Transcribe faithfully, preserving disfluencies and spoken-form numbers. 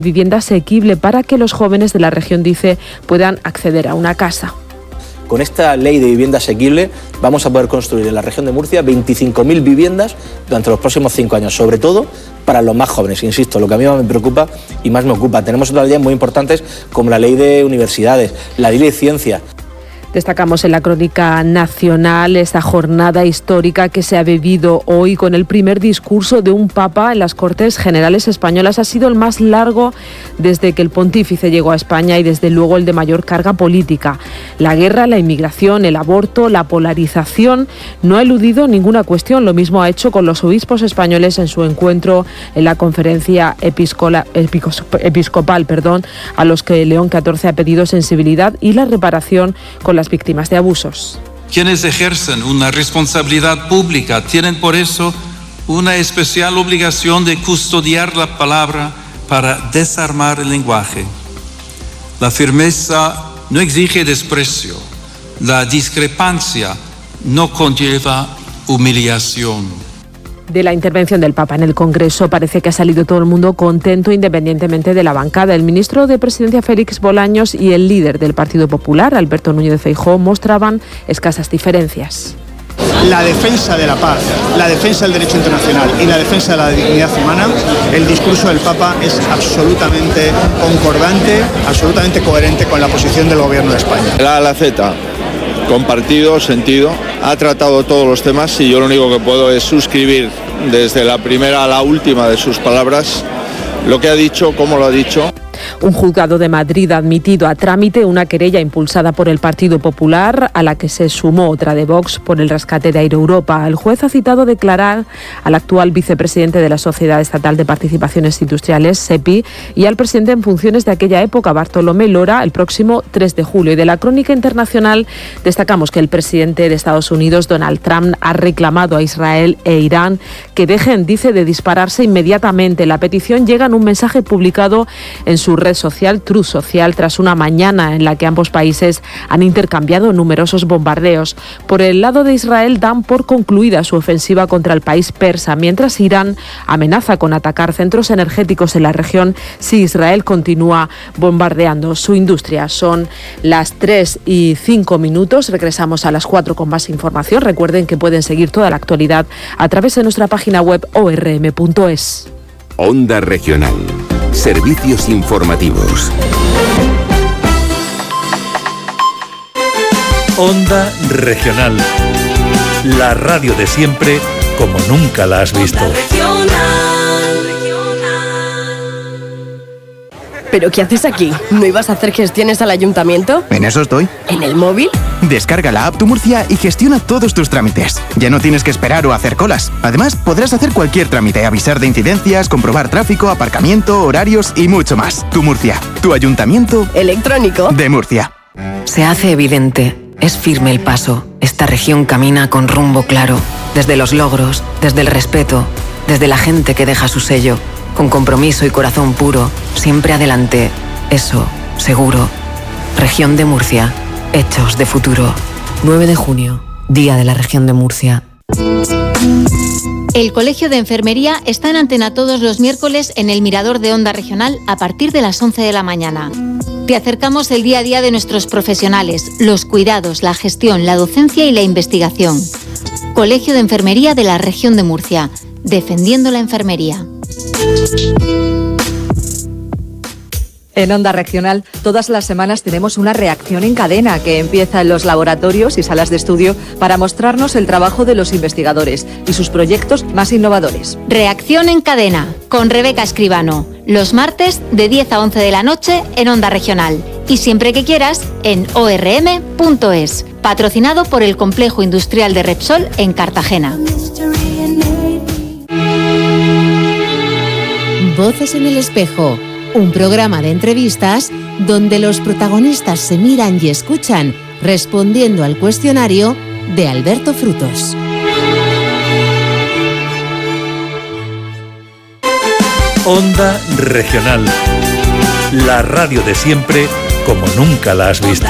Vivienda asequible para que los jóvenes de la región, dice, puedan acceder a una casa. Con esta ley de vivienda asequible vamos a poder construir en la región de Murcia veinticinco mil viviendas durante los próximos cinco años, sobre todo para los más jóvenes, insisto, lo que a mí más me preocupa y más me ocupa. Tenemos otras leyes muy importantes como la ley de universidades, la ley de ciencia. Destacamos en la crónica nacional esta jornada histórica que se ha vivido hoy con el primer discurso de un papa en las Cortes Generales Españolas. Ha sido el más largo desde que el pontífice llegó a España y desde luego el de mayor carga política. La guerra, la inmigración, el aborto, la polarización, no ha eludido ninguna cuestión. Lo mismo ha hecho con los obispos españoles en su encuentro en la conferencia episcola, episcopal, perdón, a los que León catorce ha pedido sensibilidad y la reparación con la las víctimas de abusos. Quienes ejercen una responsabilidad pública tienen por eso una especial obligación de custodiar la palabra para desarmar el lenguaje. La firmeza no exige desprecio, la discrepancia no conlleva humillación. De la intervención del Papa en el Congreso parece que ha salido todo el mundo contento independientemente de la bancada. El ministro de Presidencia Félix Bolaños y el líder del Partido Popular, Alberto Núñez de Feijóo, mostraban escasas diferencias. La defensa de la paz, la defensa del derecho internacional y la defensa de la dignidad humana, el discurso del Papa es absolutamente concordante, absolutamente coherente con la posición del Gobierno de España. La Alaceta, compartido, sentido, ha tratado todos los temas y yo lo único que puedo es suscribir desde la primera a la última de sus palabras lo que ha dicho, cómo lo ha dicho. Un juzgado de Madrid ha admitido a trámite una querella impulsada por el Partido Popular, a la que se sumó otra de Vox por el rescate de Air Europa. El juez ha citado declarar al actual vicepresidente de la Sociedad Estatal de Participaciones Industriales, SEPI, y al presidente en funciones de aquella época, Bartolomé Lora, el próximo tres de julio. Y de la crónica internacional destacamos que el presidente de Estados Unidos, Donald Trump, ha reclamado a Israel e Irán que dejen, dice, de dispararse inmediatamente. La petición llega en un mensaje publicado en su red social Truth Social tras una mañana en la que ambos países han intercambiado numerosos bombardeos. Por el lado de Israel dan por concluida su ofensiva contra el país persa, mientras Irán amenaza con atacar centros energéticos en la región si Israel continúa bombardeando su industria. Son las tres y cinco minutos, regresamos a las cuatro con más información. Recuerden que pueden seguir toda la actualidad a través de nuestra página web o r m punto es. Onda Regional. Servicios informativos. Onda Regional. La radio de siempre como nunca la has visto. ¿Pero qué haces aquí? ¿No ibas a hacer gestiones al ayuntamiento? En eso estoy. ¿En el móvil? Descarga la app Tu Murcia y gestiona todos tus trámites. Ya no tienes que esperar o hacer colas. Además, podrás hacer cualquier trámite, avisar de incidencias, comprobar tráfico, aparcamiento, horarios y mucho más. Tu Murcia, tu ayuntamiento electrónico de Murcia. Se hace evidente, es firme el paso. Esta región camina con rumbo claro, desde los logros, desde el respeto, desde la gente que deja su sello. Con compromiso y corazón puro, siempre adelante. Eso, seguro. Región de Murcia. Hechos de futuro. nueve de junio, Día de la Región de Murcia. El Colegio de Enfermería está en antena todos los miércoles en el Mirador de Onda Regional a partir de las once de la mañana. Te acercamos el día a día de nuestros profesionales, los cuidados, la gestión, la docencia y la investigación. Colegio de Enfermería de la Región de Murcia. Defendiendo la enfermería. En Onda Regional, todas las semanas tenemos una reacción en cadena que empieza en los laboratorios y salas de estudio para mostrarnos el trabajo de los investigadores y sus proyectos más innovadores. Reacción en cadena, con Rebeca Escribano, los martes de diez a once de la noche en Onda Regional y siempre que quieras en o r m punto es, patrocinado por el Complejo Industrial de Repsol en Cartagena. Voces en el espejo, un programa de entrevistas donde los protagonistas se miran y escuchan respondiendo al cuestionario de Alberto Frutos. Onda Regional. La radio de siempre como nunca la has visto.